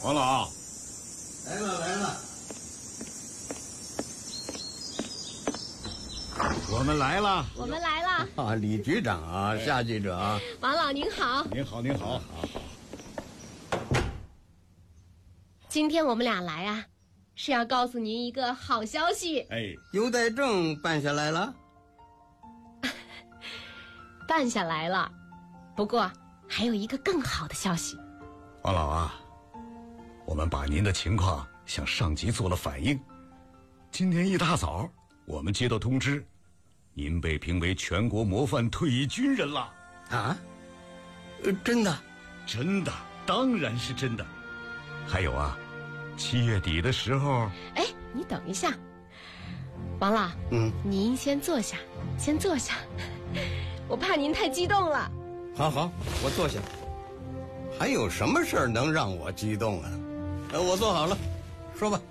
王老， 来了来了， 我们来了， 我们来了啊！李局长啊，夏记者啊， 王老您好。 您好，您好。 今天我们俩来啊，是要告诉您一个好消息。 哎， 优待证办下来了， 办下来了，不过还有一个更好的消息。 王老啊，我们把您的情况向上级做了反映。今天一大早，我们接到通知，您被评为全国模范退役军人了。 啊？真的？ 真的，当然是真的。还有啊，7月底的时候。 哎，你等一下，王老，您先坐下，先坐下，我怕您太激动了。 好好，我坐下。还有什么事儿能让我激动啊？我坐好了，说吧。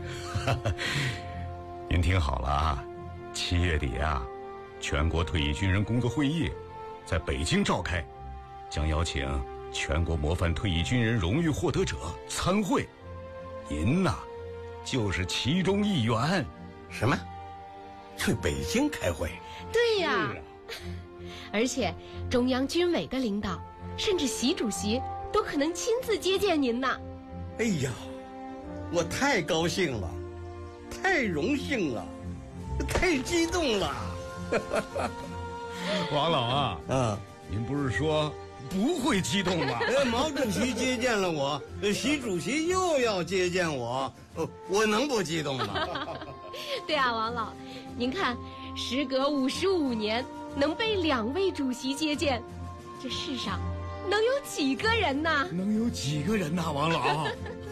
您听好了啊，7月底啊，全国退役军人工作会议在北京召开，将邀请全国模范退役军人荣誉获得者参会。您呐，就是其中一员。 什么？去北京开会？ 对呀，而且中央军委的领导，甚至习主席都可能亲自接见您呢。 哎呀，我太高兴了，太荣幸了，太激动了。 王老啊，您不是说不会激动吗？ 毛主席接见了我，习主席又要接见我，我能不激动吗？ 对啊，王老，您看，时隔55年能被2位主席接见，这世上能有几个人呢？ 能有几个人呢，王老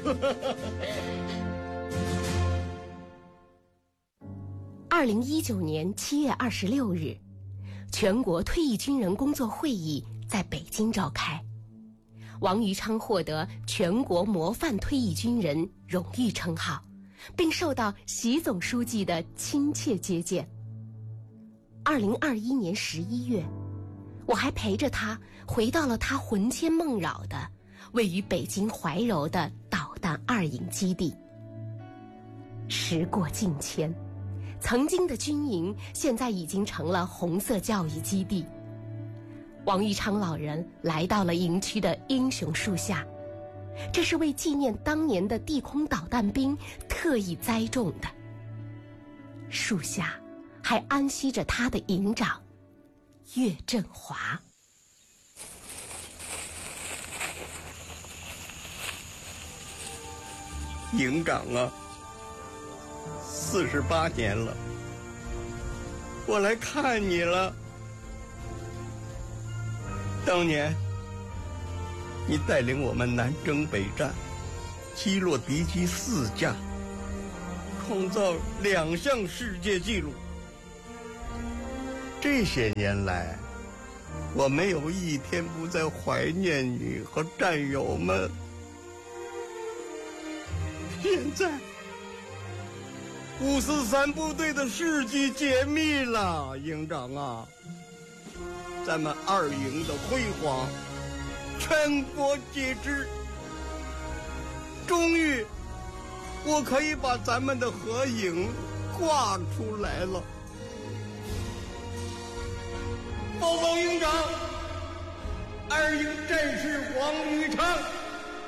？2019年7月26日，全国退役军人工作会议在北京召开，王于昌获得全国模范退役军人荣誉称号，并受到习总书记的亲切接见。2021年11月，我还陪着他回到了他魂牵梦绕的位于北京怀柔的导弹2营基地。时过境迁，曾经的军营现在已经成了红色教育基地。王玉昌老人来到了营区的英雄树下，这是为纪念当年的地空导弹兵特意栽种的。树下还安息着他的营长岳振华。 营长啊，48年了，我来看你了。当年你带领我们南征北战，击落敌机4架，创造2项世界纪录。这些年来，我没有一天不在怀念你和战友们。现在543部队的事迹解密了，营长啊，咱们2营的辉煌全国皆知。终于我可以把咱们的合影挂出来了。报告营长，2营战士王于昌